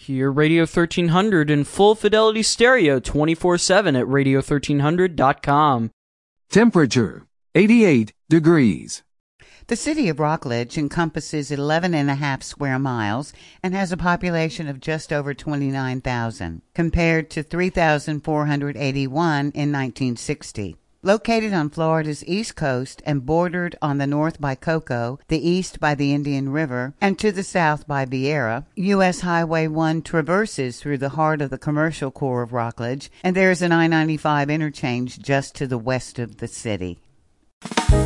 Hear Radio 1300 in full fidelity stereo 24/7 at radio1300.com. Temperature, 88 degrees. The city of Rockledge encompasses 11.5 square miles and has a population of just over 29,000, compared to 3,481 in 1960. Located on Florida's east coast and bordered on the north by Cocoa, the east by the Indian River, and to the south by Viera, U.S. Highway 1 traverses through the heart of the commercial core of Rockledge, and there is an I-95 interchange just to the west of the city.